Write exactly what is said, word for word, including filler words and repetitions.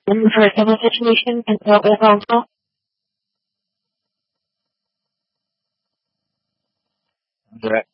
In for civil situation and local council. Direct.